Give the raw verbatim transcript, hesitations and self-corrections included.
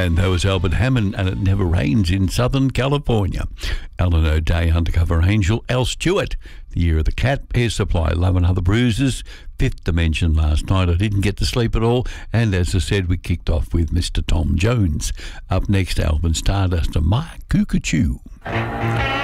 And that was Albert Hammond, and It Never Rains in Southern California. Alan O'Day, Undercover Angel. Al Stewart, The Year of the Cat. Air Supply, Love and Other Bruises. Fifth Dimension last night. I didn't get to sleep at all. And as I said, we kicked off with Mister Tom Jones. Up next, Alvin Stardust and Mark Cuckoo.